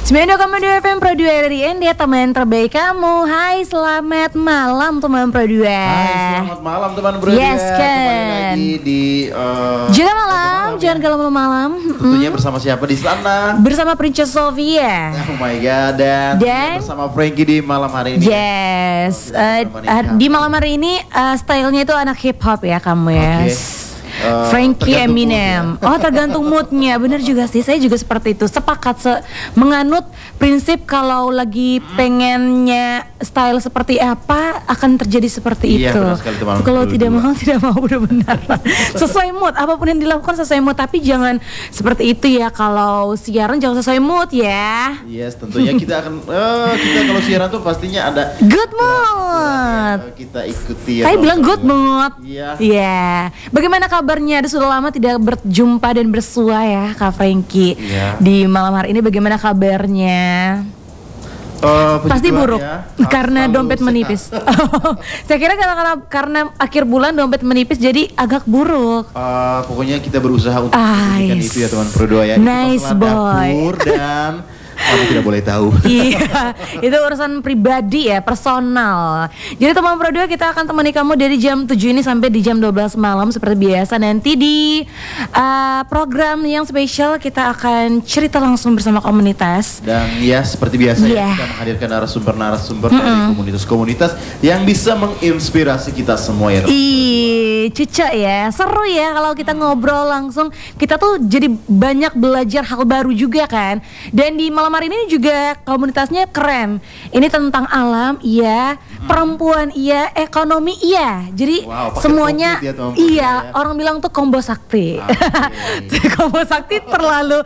92,2 FM Pro 2 dari ND, teman terbaik kamu. Hai, selamat malam teman Pro 2. Hai, selamat malam teman Pro 2. Yes, kan. Kembali lagi di Juga malam, jangan kalau malam. Tentunya bersama siapa di sana? Bersama Princess Sofia. Oh my god, dan bersama Frankie di malam hari ini. Yes, di malam hari ini stylenya itu anak hip hop ya kamu ya. Frankie Eminem. Oh, tergantung moodnya. Bener juga sih, saya juga seperti itu. Sepakat menganut prinsip kalau lagi pengennya style seperti apa akan terjadi seperti itu. Kalau tidak mau, tidak mau, benar-benar. Sesuai mood, apapun yang dilakukan sesuai mood. Tapi jangan seperti itu ya. Kalau siaran jangan sesuai mood ya. Yes, tentunya kita akan kita kalau siaran tuh pastinya ada good mood. Kita ikuti ya. Saya bilang good mood. Iya. Yeah. Bagaimana kabarnya? Ada sudah lama tidak berjumpa dan bersua ya Kak Frankie. Di malam hari ini bagaimana kabarnya? Pasti buruk ya, karena dompet menipis. Saya kira karena akhir bulan dompet menipis jadi agak buruk. Pokoknya kita berusaha untuk menjadikan itu ya teman Pro 2 ya. Nice boy. Dan kamu tidak boleh tahu. Iya, itu urusan pribadi ya, personal. Jadi teman Pro 2, kita akan temani kamu dari jam 7 ini sampai di jam 12 malam seperti biasa. Nanti di program yang spesial kita akan cerita langsung bersama komunitas. Dan ya seperti biasa ya, kita menghadirkan narasumber-narasumber dari komunitas-komunitas yang bisa menginspirasi kita semua ya. Cucok ya, seru ya kalau kita ngobrol langsung. Kita tuh jadi banyak belajar hal baru juga kan. Dan di malam hari ini juga komunitasnya keren. Ini tentang alam, iya, perempuan, iya, ekonomi, iya. Jadi semuanya, iya. Orang bilang tuh combo sakti. Combo sakti terlalu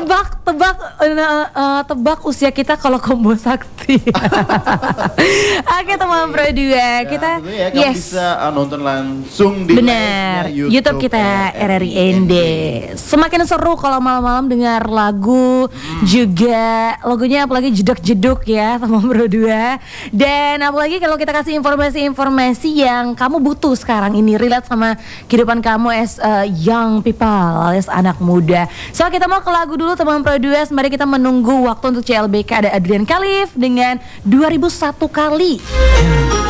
tebak usia kita kalau combo sakti. Oke teman Pro 2, kita kamu bisa nonton langsung di YouTube kita RRI ND. Semakin seru kalau malam-malam dengar lagu, juga logonya apalagi jeduk-jeduk ya teman Pro 2. Dan apalagi kalau kita kasih informasi-informasi yang kamu butuh sekarang ini, relate sama kehidupan kamu as young people, alias anak muda. So kita mau ke lagu dulu teman Pro 2. Mari kita menunggu waktu untuk CLBK. Ada Adrian Khalif dengan 2001 kali.